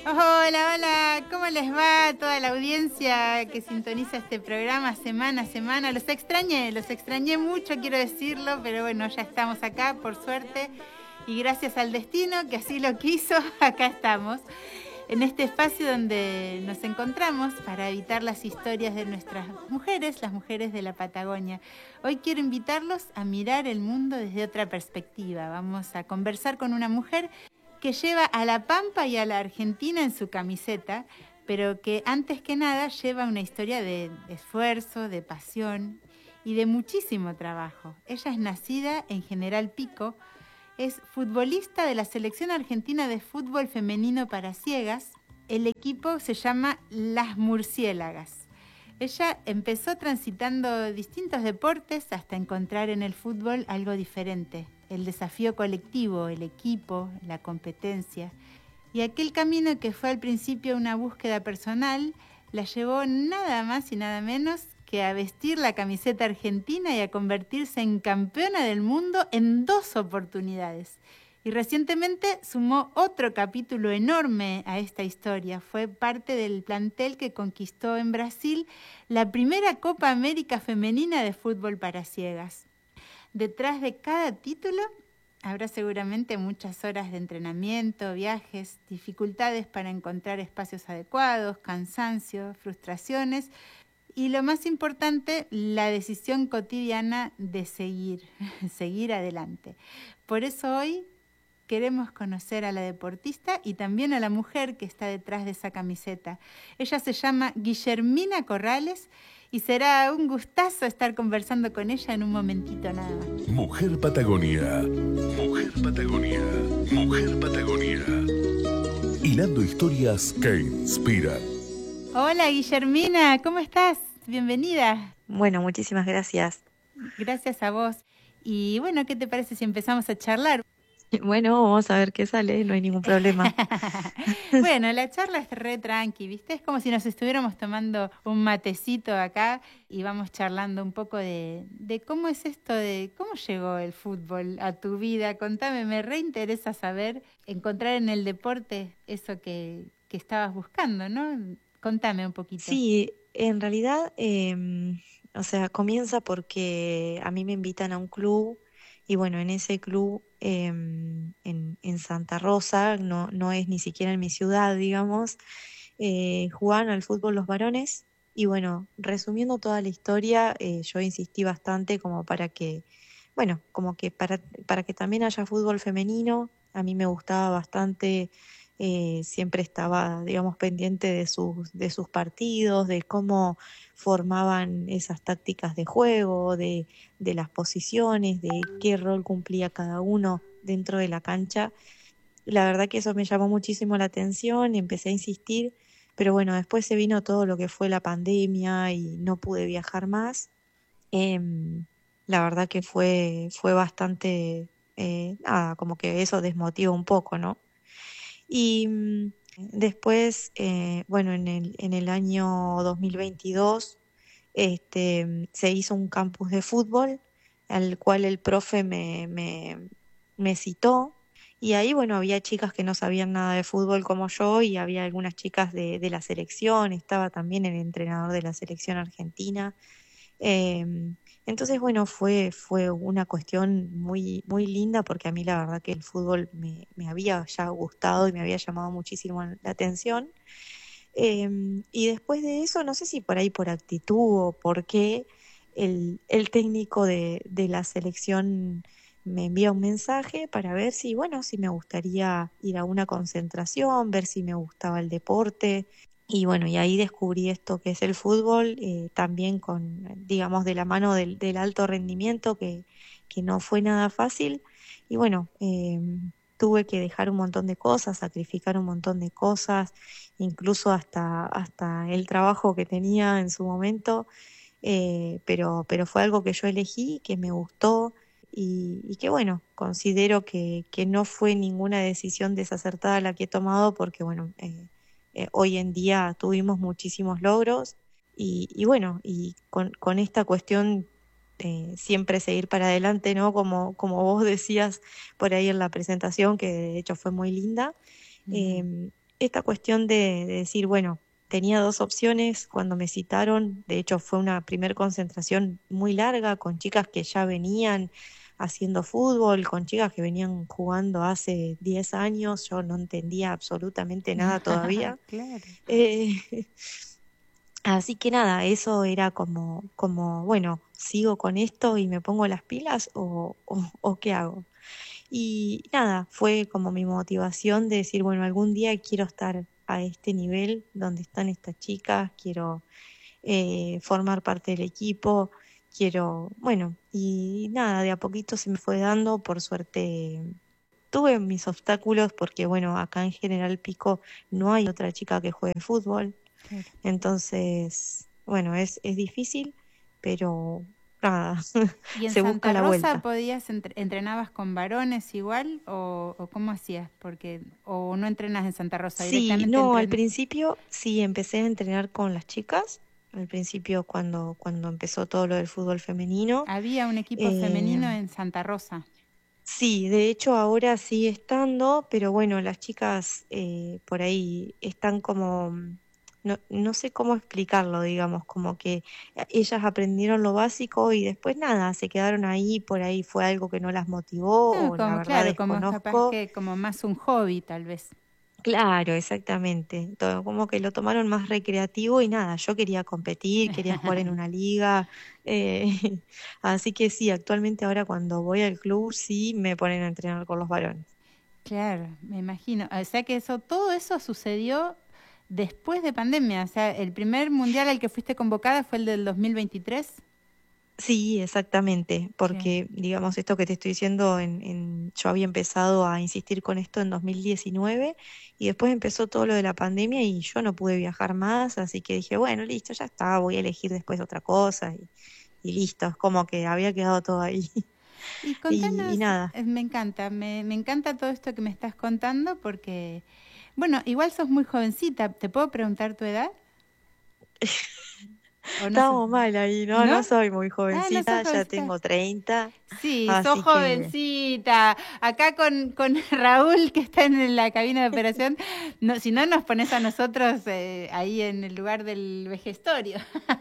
Hola, hola, ¿cómo les va a toda la audiencia que sintoniza este programa semana a semana? Los extrañé mucho, quiero decirlo, pero bueno, ya estamos acá, por suerte, y gracias al destino que así lo quiso, acá estamos, en este espacio donde nos encontramos para evitar las historias de nuestras mujeres, las mujeres de la Patagonia. Hoy quiero invitarlos a mirar el mundo desde otra perspectiva. Vamos a conversar con una mujer que lleva a la Pampa y a la Argentina en su camiseta, pero que antes que nada lleva una historia de esfuerzo, de pasión y de muchísimo trabajo. Ella es nacida en General Pico, es futbolista de la selección argentina de fútbol femenino para ciegas. El equipo se llama Las Murciélagas. Ella empezó transitando distintos deportes hasta encontrar en el fútbol algo diferente, el desafío colectivo, el equipo, la competencia. Y aquel camino que fue al principio una búsqueda personal, la llevó nada más y nada menos que a vestir la camiseta argentina y a convertirse en campeona del mundo en 2 oportunidades. Y recientemente sumó otro capítulo enorme a esta historia. Fue parte del plantel que conquistó en Brasil la primera Copa América Femenina de fútbol para ciegas. Detrás de cada título habrá seguramente muchas horas de entrenamiento, viajes, dificultades para encontrar espacios adecuados, cansancio, frustraciones y lo más importante, la decisión cotidiana de seguir adelante. Por eso hoy queremos conocer a la deportista y también a la mujer que está detrás de esa camiseta. Ella se llama Guillermina Corrales y será un gustazo estar conversando con ella en un momentito nada más. Mujer Patagonia. Mujer Patagonia. Mujer Patagonia. Hilando historias que inspiran. Hola Guillermina, ¿cómo estás? Bienvenida. Bueno, muchísimas gracias. Gracias a vos. Y bueno, ¿qué te parece si empezamos a charlar? Bueno, vamos a ver qué sale, no hay ningún problema. Bueno, la charla es re tranqui, ¿viste? Es como si nos estuviéramos tomando un matecito acá y vamos charlando un poco de cómo es esto, de cómo llegó el fútbol a tu vida. Contame, me reinteresa saber, encontrar en el deporte eso que estabas buscando, ¿no? Contame un poquito. Sí, en realidad, o sea, comienza porque a mí me invitan a un club y bueno, en ese club en Santa Rosa, no es ni siquiera en mi ciudad, digamos, jugaban al fútbol los varones y bueno, resumiendo toda la historia, yo insistí bastante como para que, bueno, como que para que también haya fútbol femenino, a mí me gustaba bastante. Siempre estaba, digamos, pendiente de sus partidos, de cómo formaban esas tácticas de juego, de las posiciones, de qué rol cumplía cada uno dentro de la cancha. La verdad que eso me llamó muchísimo la atención y empecé a insistir, pero bueno, después se vino todo lo que fue la pandemia y no pude viajar más. Em, la verdad que fue bastante, nada, como que eso desmotiva un poco, ¿no? Y después, bueno, en el año 2022 se hizo un campus de fútbol al cual el profe me citó. Y ahí, bueno, había chicas que no sabían nada de fútbol como yo y había algunas chicas de la selección, estaba también el entrenador de la selección argentina. Em, entonces, bueno, fue una cuestión muy linda porque a mí la verdad que el fútbol me había ya gustado y me había llamado muchísimo la atención. Y después de eso, no sé si por ahí por actitud o por qué, el técnico de la selección me envía un mensaje para ver si, bueno, si me gustaría ir a una concentración, ver si me gustaba el deporte. Y bueno, y ahí descubrí esto que es el fútbol, también con, digamos, de la mano del alto rendimiento, que no fue nada fácil. Y bueno, tuve que dejar un montón de cosas, sacrificar un montón de cosas, incluso hasta el trabajo que tenía en su momento, pero fue algo que yo elegí, que me gustó y que bueno, considero que no fue ninguna decisión desacertada la que he tomado porque bueno, hoy en día tuvimos muchísimos logros y bueno, y con esta cuestión siempre seguir para adelante, ¿no? Como vos decías por ahí en la presentación, que de hecho fue muy linda. Ujú. esta cuestión de decir, bueno, tenía dos opciones cuando me citaron. De hecho, fue una primer concentración muy larga con chicas que ya venían haciendo fútbol, con chicas que venían jugando hace 10 años. Yo no entendía absolutamente nada todavía. Claro. Eh, Así que nada, eso era bueno, ¿sigo con esto y me pongo las pilas o qué hago? Y nada, fue como mi motivación de decir, bueno, algún día quiero estar a este nivel donde están estas chicas, quiero formar parte del equipo, quiero, bueno, y nada, de a poquito se me fue dando, por suerte. Tuve mis obstáculos porque, bueno, acá en General Pico no hay otra chica que juegue fútbol. Claro. Entonces, bueno, es difícil, pero nada, ¿Y en se busca Santa la Rosa vuelta. podías entrenabas con varones igual o cómo hacías? Porque o no entrenas en Santa Rosa, Sí, directamente no, al entrenas. principio sí empecé a entrenar con las chicas, al principio cuando empezó todo lo del fútbol femenino. Había un equipo eh, femenino en Santa Rosa. sí, de hecho ahora sigue estando, pero bueno, las chicas por ahí están como, no sé cómo explicarlo, digamos, como que ellas aprendieron lo básico y después nada, se quedaron ahí, por ahí fue algo que no las motivó No, o la como verdad claro, como capaz desconozco. que como más un hobby tal vez. Claro, exactamente. Todo, como que lo tomaron más recreativo y nada, yo quería competir, quería jugar en una liga. eh, Así que sí, actualmente ahora cuando voy al club sí me ponen a entrenar con los varones. Claro, me imagino. O sea que todo eso sucedió después de pandemia. O sea, el primer mundial al que fuiste convocada fue el del 2023. Sí, exactamente, Claro. porque digamos esto que te estoy diciendo, yo había empezado a insistir con esto en 2019 y después empezó todo lo de la pandemia y yo no pude viajar más, así que dije, bueno, listo, ya está, voy a elegir después otra cosa y listo, es como que había quedado todo ahí. Y Y contanos, nada. me encanta, me encanta todo esto que me estás contando porque, bueno, igual sos muy jovencita. ¿Te puedo preguntar tu edad? ¿O no sé? Estábamos mal ahí, ¿no? ¿No? No soy muy Ah, no sos jovencita, ya jovencita. tengo 30, Sí, sos así que jovencita. Acá con Raúl, que está en la cabina de operación, no, si no nos pones a nosotros ahí en el lugar del vejestorio.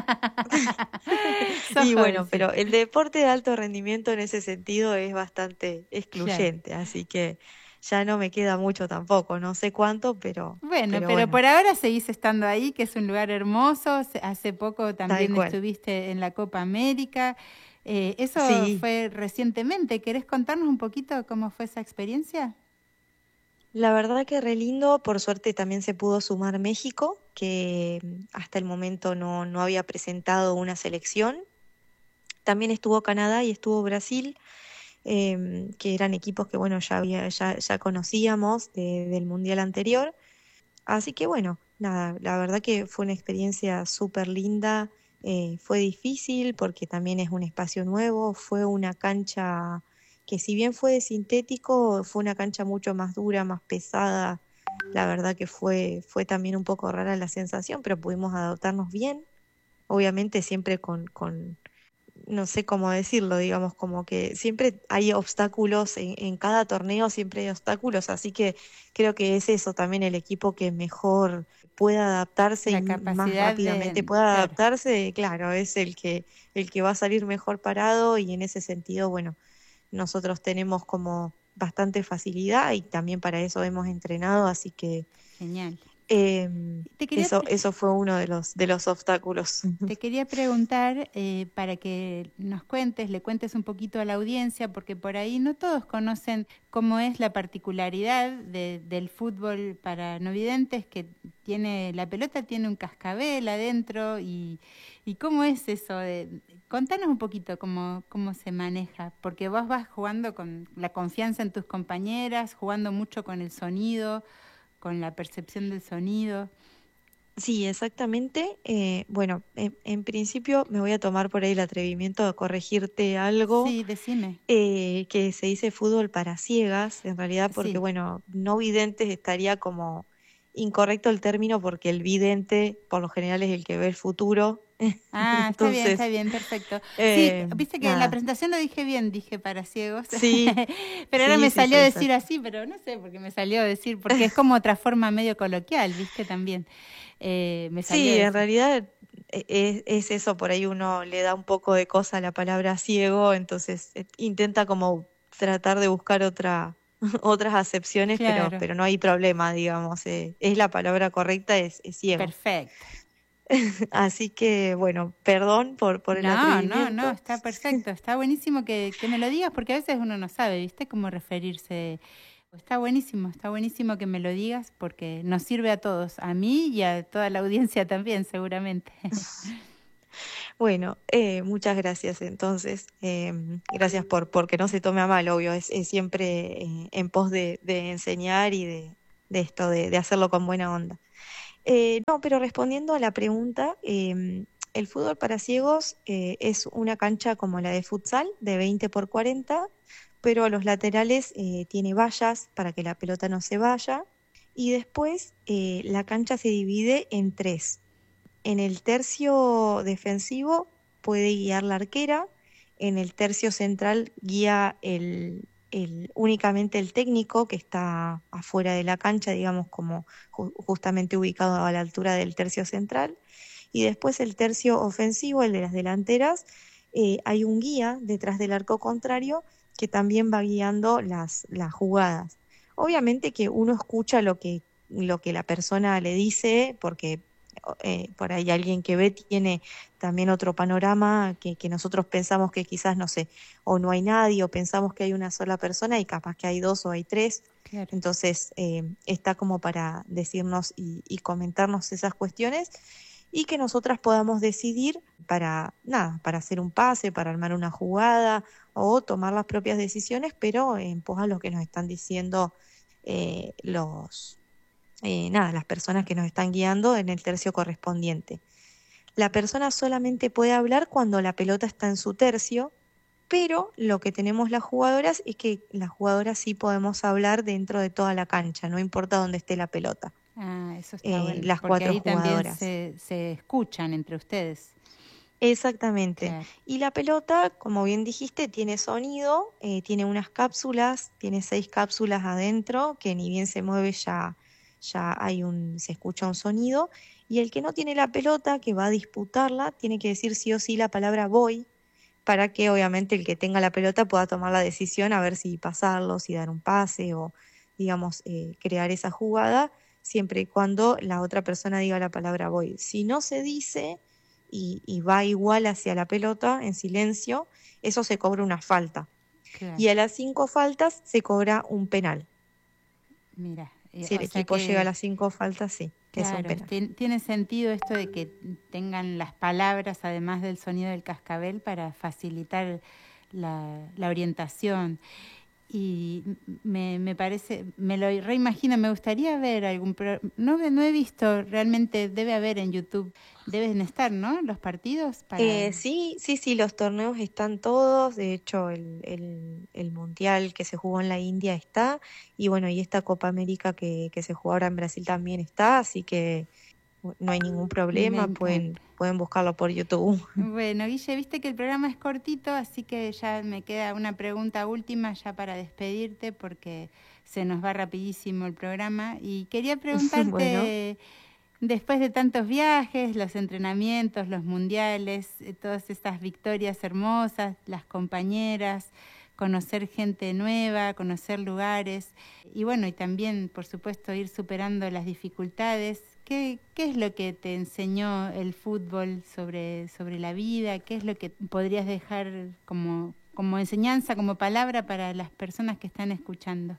Sos y bueno, pero jovencita. el deporte de alto rendimiento en ese sentido es bastante Claro. excluyente, así que ya no me queda mucho tampoco, no sé cuánto, Bueno, pero pero bueno, por ahora seguís estando ahí, que es un lugar hermoso. Hace poco tal también cual. estuviste en la Copa América. Eso Sí, fue recientemente. ¿Querés contarnos un poquito cómo fue esa experiencia? la verdad que re lindo, por suerte también se pudo sumar México, que hasta el momento no había presentado una selección. También estuvo Canadá y estuvo Brasil, que eran equipos que bueno, ya conocíamos del mundial anterior. Así que bueno, nada, la verdad que fue una experiencia súper linda. Fue difícil porque también es un espacio nuevo, fue una cancha que si bien fue de sintético, fue una cancha mucho más dura, más pesada. La verdad que fue también un poco rara la sensación, pero pudimos adaptarnos bien. Obviamente siempre no sé cómo decirlo, digamos, como que siempre hay obstáculos, en cada torneo siempre hay obstáculos, así que creo que es eso también el equipo que mejor pueda adaptarse y La más capacidad rápidamente de, pueda claro, adaptarse, claro, es el que va a salir mejor parado y en ese sentido, bueno, nosotros tenemos como bastante facilidad y también para eso hemos entrenado, así que genial. Te quería, eso fue uno de los obstáculos. Te quería preguntar para que nos cuentes, le cuentes un poquito a la audiencia, porque por ahí no todos conocen cómo es la particularidad del fútbol para no videntes, que la pelota tiene un cascabel adentro y cómo es eso. Contanos un poquito cómo se maneja, porque vos vas jugando con la confianza en tus compañeras, jugando mucho con el sonido, con la percepción del sonido. Sí, exactamente. Bueno, en principio me voy a tomar por ahí el atrevimiento de corregirte algo Sí, decime. que se dice fútbol para ciegas, en realidad porque, Sí. bueno, no videntes estaría como incorrecto el término porque el vidente por lo general es el que ve el futuro. Ah, Entonces, está bien, perfecto. Sí, viste que en la nada, presentación lo dije bien, dije para ciegos, sí, pero ahora sí, me sí, salió sí, a decir exacto. así, pero no sé por qué me salió a decir, porque es como otra forma medio coloquial, viste también. Me salió a Sí, en decir. realidad es eso, por ahí uno le da un poco de cosa a la palabra ciego, entonces intenta como tratar de buscar otras acepciones, Claro, pero no hay problema, digamos, es la palabra correcta, es ciego. perfecto. Así que, bueno, perdón por el No, atrevimiento. está perfecto, está buenísimo que me lo digas porque a veces uno no sabe, ¿viste? Cómo referirse. Está buenísimo que me lo digas porque nos sirve a todos, a mí y a toda la audiencia también, seguramente. Bueno, muchas gracias entonces. Gracias porque no se tome a mal, obvio, es siempre en pos de enseñar y de esto, de hacerlo con buena onda. No, pero respondiendo a la pregunta, el fútbol para ciegos es una cancha como la de futsal, de 20 por 40, pero a los laterales tiene vallas para que la pelota no se vaya. Y después la cancha se divide en tres. En el tercio defensivo puede guiar la arquera, en el tercio central guía únicamente el técnico que está afuera de la cancha, digamos, como justamente ubicado a la altura del tercio central. Y después el tercio ofensivo, el de las delanteras, hay un guía detrás del arco contrario que también va guiando las jugadas. Obviamente que uno escucha lo que la persona le dice, porque por ahí alguien que ve tiene también otro panorama que nosotros pensamos que quizás, no sé, o no hay nadie, o pensamos que hay una sola persona y capaz que hay dos o hay tres. Claro. Entonces, está como para decirnos y comentarnos esas cuestiones y que nosotras podamos decidir para, nada, para hacer un pase, para armar una jugada o tomar las propias decisiones, pero en pos a lo que nos están diciendo las personas que nos están guiando en el tercio correspondiente. La persona solamente puede hablar cuando la pelota está en su tercio, pero lo que tenemos las jugadoras es que las jugadoras sí podemos hablar dentro de toda la cancha, no importa dónde esté la pelota, Ah, eso está bueno, las porque cuatro ahí también jugadoras. se escuchan entre ustedes. Exactamente. Claro. Y la pelota, como bien dijiste, tiene sonido, tiene unas cápsulas, tiene 6 cápsulas adentro, que ni bien se mueve ya se escucha un sonido. Y el que no tiene la pelota, que va a disputarla, tiene que decir sí o sí la palabra voy, para que obviamente el que tenga la pelota pueda tomar la decisión a ver si pasarlo, si dar un pase o, digamos, crear esa jugada, siempre y cuando la otra persona diga la palabra voy. Si no se dice y va igual hacia la pelota en silencio, eso se cobra una falta. Claro, Y a las 5 faltas se cobra un penal. mira, Si el o sea equipo llega a que, las 5 faltas, sí, es un claro, penal. tiene sentido esto de que tengan las palabras además del sonido del cascabel para facilitar la orientación. Y me parece, me lo reimagino, me gustaría ver no he visto, realmente debe haber en YouTube, deben estar, ¿no? Los partidos para... Sí, sí, sí, los torneos están todos, de hecho el Mundial que se jugó en la India está, y bueno, y esta Copa América que se jugó ahora en Brasil también está, así que no hay ningún Me problema, encanta. pueden buscarlo por YouTube. Bueno, Guille, viste que el programa es cortito, así que ya me queda una pregunta última ya para despedirte porque se nos va rapidísimo el programa. Y quería Bueno. preguntarte, después de tantos viajes, los entrenamientos, los mundiales, todas estas victorias hermosas, las compañeras, conocer gente nueva, conocer lugares y bueno, y también, por supuesto, ir superando las dificultades. ¿Qué es lo que te enseñó el fútbol sobre la vida? ¿Qué es lo que podrías dejar como enseñanza, como palabra para las personas que están escuchando?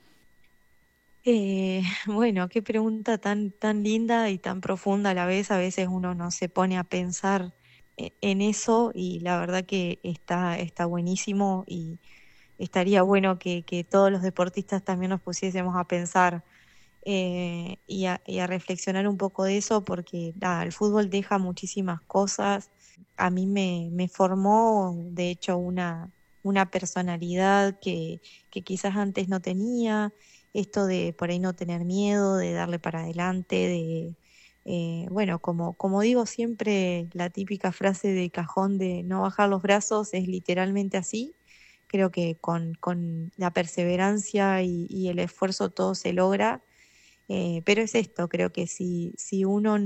Bueno, qué pregunta tan linda y tan profunda a la vez. A veces uno no se pone a pensar en eso y la verdad que está buenísimo y estaría bueno que todos los deportistas también nos pusiésemos a pensar y a reflexionar un poco de eso porque nada, el fútbol deja muchísimas cosas. A mí me formó, de hecho, una personalidad que quizás antes no tenía, esto de por ahí no tener miedo, de darle para adelante, Bueno, como digo siempre, la típica frase de cajón de no bajar los brazos es literalmente así. Creo que con la perseverancia y el esfuerzo todo se logra, pero es esto, creo que si uno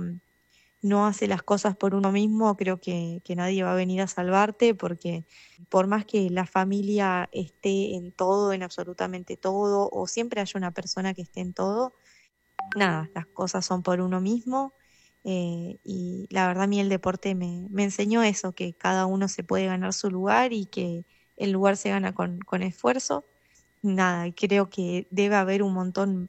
no hace las cosas por uno mismo, creo que nadie va a venir a salvarte, porque por más que la familia esté en todo, en absolutamente todo, o siempre haya una persona que esté en todo, nada, las cosas son por uno mismo. Y la verdad a mí el deporte me enseñó eso, que cada uno se puede ganar su lugar y que el lugar se gana con esfuerzo. Nada, creo que debe haber un montón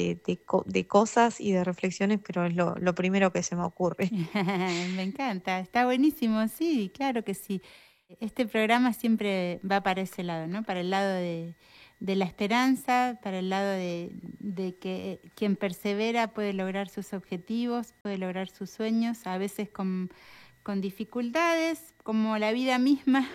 de cosas y de reflexiones, pero es lo primero que se me ocurre. Me encanta, está buenísimo, sí, claro que sí. Este programa siempre va para ese lado, ¿no? Para el lado de la esperanza, para el lado de que quien persevera puede lograr sus objetivos, puede lograr sus sueños, a veces con dificultades, como la vida misma,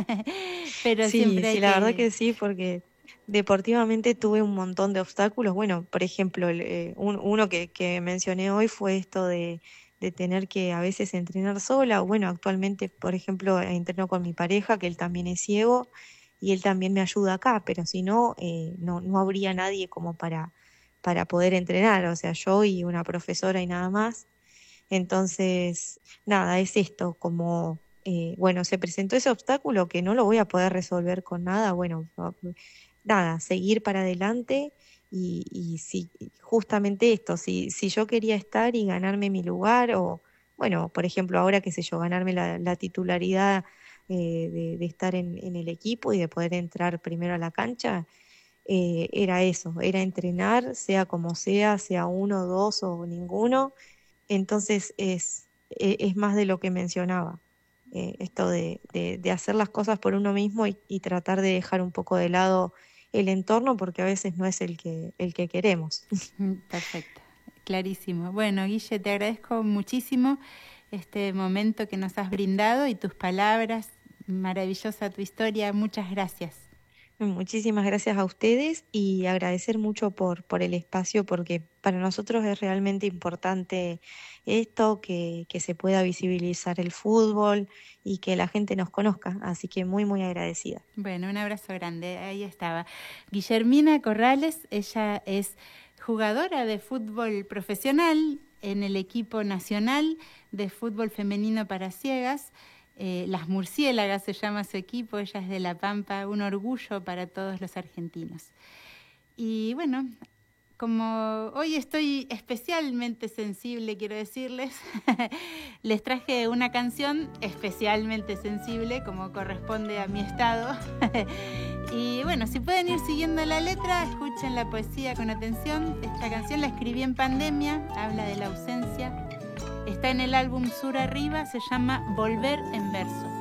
pero Sí, siempre hay sí, la verdad que... que sí, porque deportivamente tuve un montón de obstáculos. Bueno, por ejemplo, uno que mencioné hoy fue esto de tener que a veces entrenar sola. Bueno, actualmente, por ejemplo, entreno con mi pareja, que él también es ciego, y él también me ayuda acá, pero si no, no habría nadie como para poder entrenar, o sea, yo y una profesora y nada más. Entonces, nada, es esto, como, bueno, se presentó ese obstáculo que no lo voy a poder resolver con nada, bueno, nada, seguir para adelante y si justamente esto, si yo quería estar y ganarme mi lugar, o bueno, por ejemplo, ahora, qué sé yo, ganarme la titularidad, de estar en el equipo y de poder entrar primero a la cancha, era eso, era entrenar, sea como sea uno, dos o ninguno. Entonces es más de lo que mencionaba, esto de hacer las cosas por uno mismo y tratar de dejar un poco de lado el entorno, porque a veces no es el que queremos. Perfecto, clarísimo. Bueno, Guille, te agradezco muchísimo este momento que nos has brindado y tus palabras, maravillosa tu historia, muchas gracias. Muchísimas gracias a ustedes y agradecer mucho por el espacio, porque para nosotros es realmente importante esto, que se pueda visibilizar el fútbol y que la gente nos conozca. Así que muy, muy agradecida. Bueno, un abrazo grande, ahí estaba. Guillermina Corrales, ella es jugadora de fútbol profesional en el equipo nacional de fútbol femenino para ciegas. Las Murciélagas se llama su equipo, ella es de La Pampa, un orgullo para todos los argentinos. Y bueno, como hoy estoy especialmente sensible, quiero decirles, les traje una canción especialmente sensible, como corresponde a mi estado. Y bueno, si pueden ir siguiendo la letra, escuchen la poesía con atención. Esta canción la escribí en pandemia, habla de la ausencia. Está en el álbum Sur Arriba, se llama Volver en verso.